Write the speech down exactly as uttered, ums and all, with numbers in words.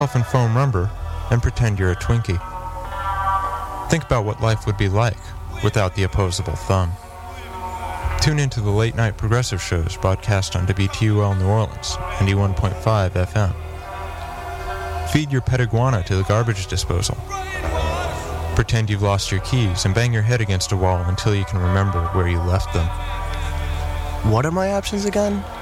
yourself in foam rubber and pretend you're a Twinkie. Think about what life would be like without the opposable thumb. Tune into the late-night progressive shows broadcast on W T U L New Orleans, ninety-one point five F M. Feed your pet iguana to the garbage disposal. Pretend you've lost your keys and bang your head against a wall until you can remember where you left them. What are my options again?